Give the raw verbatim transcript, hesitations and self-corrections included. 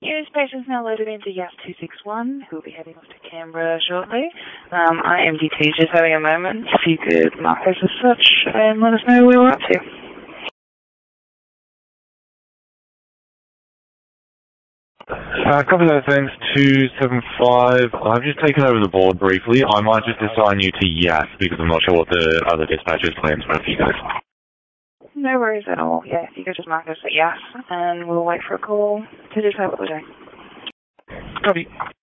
Use patients now loaded into Yas two six one, who will be heading off to Canberra shortly. Um, our M D T is just having a moment. If you could mark us as such and let us know where we're up to. Uh, copy that, thanks. two seven five. I've just taken over the board briefly. I might just assign you to Yas because I'm not sure what the other dispatcher's plans were for you guys. No worries at all. Yeah, you could just mark us at Yas and we'll wait for a call to decide what we're doing. Copy.